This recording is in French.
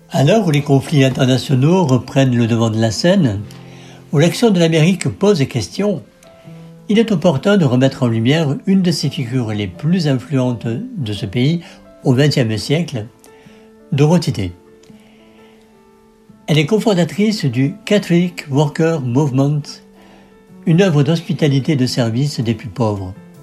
À l'heure où les conflits internationaux reprennent le devant de la scène, où l'action de l'Amérique pose question, il est opportun de remettre en lumière une de ses figures les plus influentes de ce pays au XXe siècle, Dorothy Day. Elle est cofondatrice du Catholic Worker Movement, une œuvre d'hospitalité et de service des plus pauvres.